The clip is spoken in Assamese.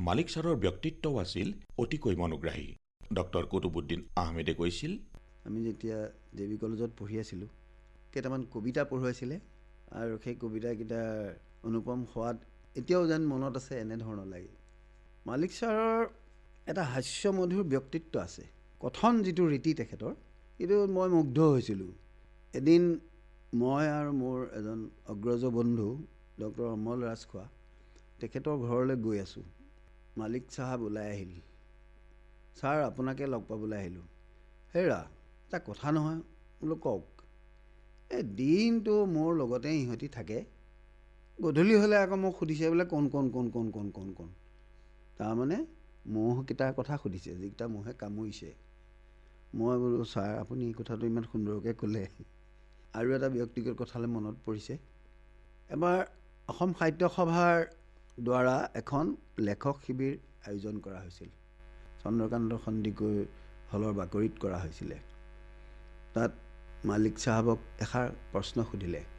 মালিক ছাৰৰ ব্যক্তিত্বও আছিল অতিকৈ মনোগ্ৰাহী। ডক্টৰ কুতুবুদ্দিন আহমেদে কৈছিল, আমি যেতিয়া জে.বি. কলেজত পঢ়ি আছিলোঁ, কেইটামান কবিতা পঢ়ুৱাইছিলে আৰু সেই কবিতাকেইটাৰ অনুপম সোৱাদ এতিয়াও যেন মনত আছে, এনেধৰণৰ লাগে। মালিক ছাৰৰ এটা হাস্যমধুৰ ব্যক্তিত্ব আছে, কথন যিটো ৰীতি তেখেতৰ, এইটো মই মুগ্ধ হৈছিলোঁ। এদিন মই আৰু মোৰ এজন অগ্ৰজ বন্ধু ডক্টৰ অমল ৰাজখোৱা তেখেতৰ ঘৰলৈ গৈ আছোঁ। মালিক চাহাব ওলাই আহিল। ছাৰ, আপোনাকে লগ পাবলৈ আহিলোঁ। হেৰা, এটা কথা নহয়, বোলো কওক। এই দিনটো মোৰ লগতে ইহঁতি থাকে, গধূলি হ'লে আকৌ মোক সুধিছে বোলে কোন কোন কোন কোন কোন কোন কোন তাৰমানে মহকেইটাৰ কথা সুধিছে, যিকেইটা মহে কামুৰিছে। মই বোলো ছাৰ, আপুনি এই কথাটো ইমান সুন্দৰকৈ ক'লে। আৰু এটা ব্যক্তিগত কথালৈ মনত পৰিছে। এবাৰ অসম সাহিত্য সভাৰ দ্বাৰা এখন লেখক শিবিৰ আয়োজন কৰা হৈছিল। চন্দ্ৰকান্ত সন্দিকৈ হলৰ বাকৰিত কৰা হৈছিলে। তাত মালিক চাহাবক এষাৰ প্ৰশ্ন সুধিলে,